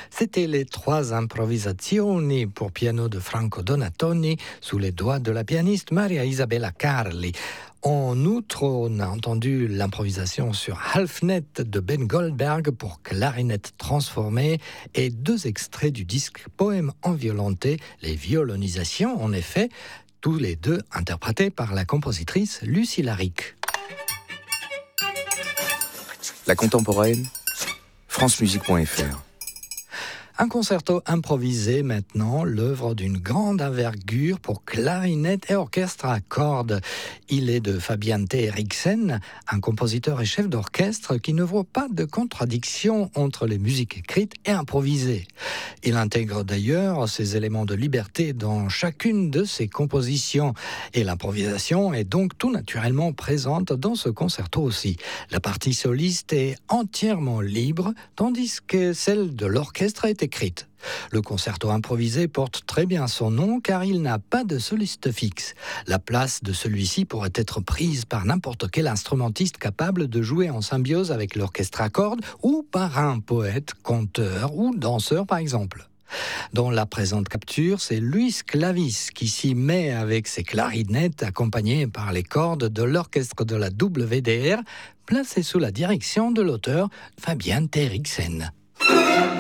C'était les 3 improvisazioni pour piano de Franco Donatoni sous les doigts de la pianiste Maria Isabella Carli. En outre, on a entendu l'improvisation sur Halfnet de Ben Goldberg pour clarinette transformée et 2 extraits du disque Poème enviolenté, les violonisations en effet, tous les 2 interprétés par la compositrice Lucie Laric. La contemporaine, francemusique.fr. Un concerto improvisé maintenant, l'œuvre d'une grande envergure pour clarinette et orchestre à cordes. Il est de Fabian T. Eriksen, un compositeur et chef d'orchestre qui ne voit pas de contradiction entre les musiques écrites et improvisées. Il intègre d'ailleurs ces éléments de liberté dans chacune de ses compositions. Et l'improvisation est donc tout naturellement présente dans ce concerto aussi. La partie soliste est entièrement libre, tandis que celle de l'orchestre est écrite. Le concerto improvisé porte très bien son nom car il n'a pas de soliste fixe. La place de celui-ci pourrait être prise par n'importe quel instrumentiste capable de jouer en symbiose avec l'orchestre à cordes ou par un poète, conteur ou danseur par exemple. Dans la présente capture, c'est Luis Clavis qui s'y met avec ses clarinettes accompagnées par les cordes de l'orchestre de la WDR, placé sous la direction de l'auteur Fabian T. Eriksen.